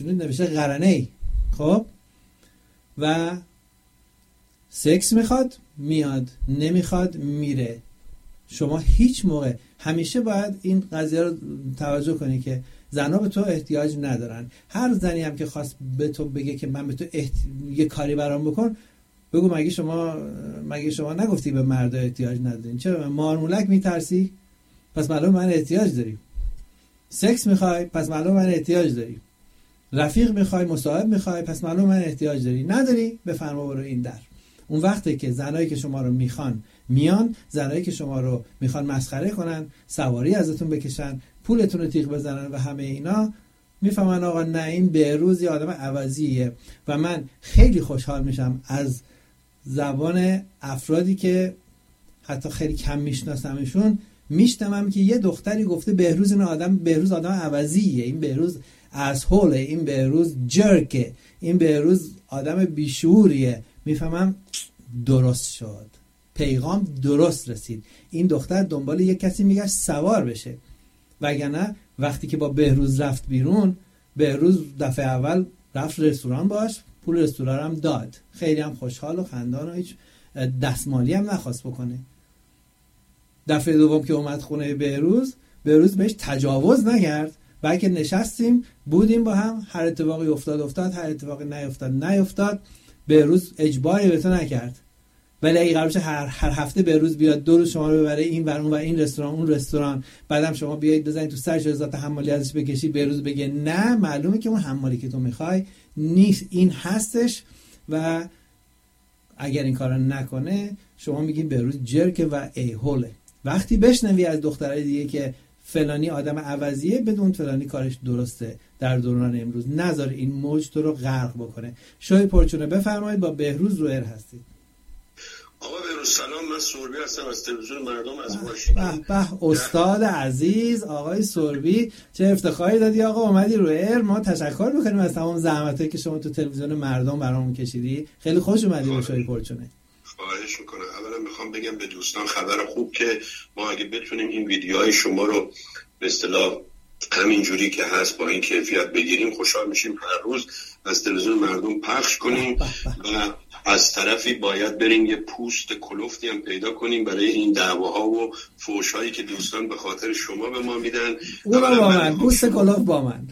نوشته قرنه‌ای. خب و سکس میخواد میاد، نمیخواد میره. شما هیچ موقع، همیشه باید این قضیه رو توجه کنی که زنها به تو احتیاج ندارن. هر زنی هم که خواست به تو بگه که من به تو یه کاری برام بکن، بگو مگه شما نگفتی به مرد احتیاج ندارین؟ چرا مارمولک میترسی؟ پس معلوم من احتیاج داری. سکس میخوای؟ پس معلوم من احتیاج داری. رفیق میخوای، مصاحب میخوای، پس معلوم من احتیاج داری. نداری؟ بفرما برو این در. اون وقتی که زنایی که شما رو میخوان میان، زنایی که شما رو میخوان مسخره کنن، سواری ازتون بکشن، پولتون رو تیغ بزنن و همه اینا، میفهمن آقا نه، این بهروز یه آدم عوضیه. و من خیلی خوشحال میشم از زبان افرادی که حتی خیلی کم میشناسمشون، میشنوم که یه دختری گفته بهروز آدم عوضیه، این بهروز اسهوله، این بهروز جرکه، این بهروز آدم بیشوریه. میفهمم درست شد، پیغام درست رسید. این دختر دنبال یک کسی میگشت سوار بشه، وگرنه وقتی که با بهروز رفت بیرون، بهروز دفعه اول رفت رستوران باش، پول رستوران هم داد، خیلی هم خوشحال و خندان و هیچ دستمالی هم نخواست بکنه. دفعه دوم که اومد خونه بهروز بهش تجاوز نکرد، بلکه نشستیم بودیم با هم، هر اتفاقی افتاد، هر اتفاقی نیفتاد. بهروز اجباری به تو نکرد، ولی اگه قرارشه هر هفته بهروز بیاد 2 روز شما رو ببره این ور اون و این رستوران اون رستوران، بعدم شما بیایید بزنید تو سرش ذات حمالی ازش بکشی، بهروز بگه نه، معلومه که اون حمالی که تو میخوای نیست، این هستش. و اگر این کارو نکنه شما میگین بهروز جرکه و ایهوله. وقتی بشنوی از دخترای دیگه که فلانی آدم عوضیه، بدون فلانی کارش درسته در دوران امروز، نذار این موج تو رو غرق بکنه. شوی پرچونه بفرمایید، با بهروز رو ایر هستید. آقا بهروز سلام، من سوربی هستم از تلویزیون مردم از واشنگتن. به استاد عزیز آقای سوربی، چه افتخاری دادی آقا اومدی رو ایر. ما تشکر میکنیم از تمام زحمتایی که شما تو تلویزیون مردم برامون کشیدی. خیلی خوش اومدی به شوی پرچونه. خواهش میکنم. اولا میخوام بگم به دوستان خبر خوب که ما اگه بتونیم این ویدیوهای شما رو به اصطلاح همینجوری که هست با این کیفیت بگیریم، خوشحال میشیم هر روز از تلویزیون مردم پخش کنیم. و از طرفی باید بریم یه پوست کلفتی هم پیدا کنیم برای این دعواها و فحش‌هایی که دوستان به خاطر شما به ما میدن. با من پوست کلفت با من.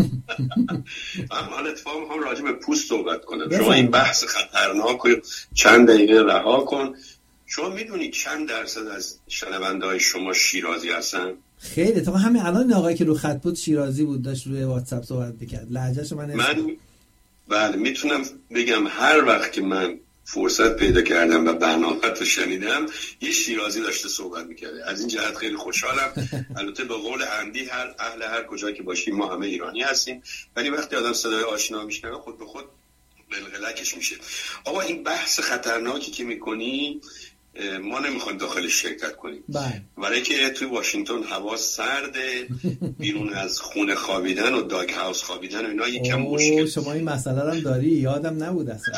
حالا اتفاقا هم راجع به پوست صحبت کنم. شما این بحث خطرناک رو چند دقیقه رها کن. شما میدونید چند درصد از شنونده‌های شما شیرازی هستن؟ خیلی. تا همین الان آقایی که رو خط بود شیرازی بود، داشت روی واتساپ صحبت می‌کرد. لهجه‌شو من بله میتونم بگم هر وقت که من فرصت پیدا کردم و برنامه‌ات رو شنیدم، یه شیرازی داشته صحبت می‌کرده. از این جهت خیلی خوشحالم. البته به قول اندی اهل هر کجا که باشیم ما همه ایرانی هستیم، ولی وقتی آدم صدای آشنا میشنوه خود به خود قلقلکش میشه. آقا این بحث خطرناکی که می‌کنی ما نمیخوایم داخلش شرکت کنیم، برای که توی واشنگتن هوا سرده، بیرون از خونه خوابیدن و داگ هاوس خوابیدن و اینا یکم مشکل. شما این مسئله رو داری؟ یادم نبود اصلا.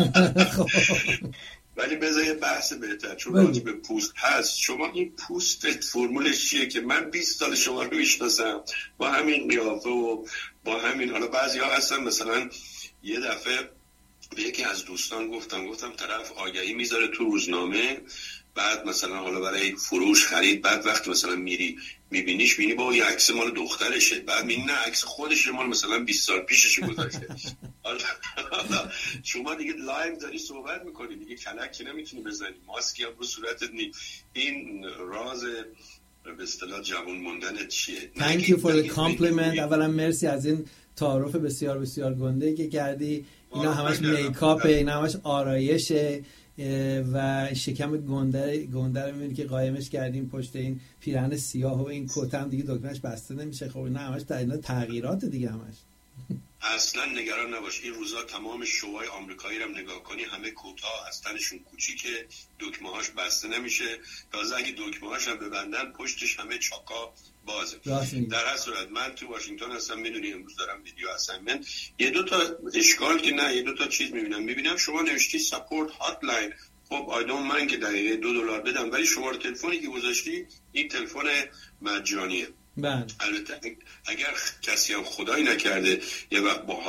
ولی بذار یه بحث بهتر، چون راجع به پوست هست. شما این پوستت فرمولش چیه که من 20 سال شما رو میشناسم با همین قیافه و با همین، حالا بعضیا هستن مثلا یه دفعه به یکی از دوستان گفتم طرف آگهی میذاره تو روزنامه، بعد مثلا حالا برای فروش خرید، بعد وقت مثلا میبینیش با یه عکس مال دخترشه، بعد میبینی نه عکس خودشه مال مثلا 20 سال پیشش گذاشته. حالا شما دیگه لایو داری صحبت میکنی، دیگه کلک نمیتونی بزنی، ماسکی هم رو صورتت نیست. این راز به اصطلاح جوان موندن چیه؟ Thank you for the compliment. اولا مرسی از این تعارف بسیار بسیار گنده که کردی. اینا همش میکاپه، اینا همش آرایشه و شکم گنده رو میبینی که قایمش کردیم پشت این پیرهن سیاه و این کت هم دیگه دکمهش بسته نمیشه. خب اینا همش تغییرات دیگه همش. اصلا نگران نباش. این روزا تمام شوهای آمریکایی رو نگاه کنی، همه کوتاه از تنشون کوچیکه، دکمه‌هاش بسته نمیشه، تازه اگه دکمه‌هاش هم ببندن پشتش همه چاقا بازه. در هر صورت من تو واشنگتن هستم، میدونی امروز دارم ویدیو اسایمنت. یه دو تا اشکال که نه، یه دو تا چیز میبینم شما نوشتی سپورت هاتلاین. خب آی دونت مایند که دقیقه $2 بدم، ولی شماره تلفنی که گذاشتی این تلفن مجانیه. بله. البته اگر کسی هم خدایی نکرده یه وقت با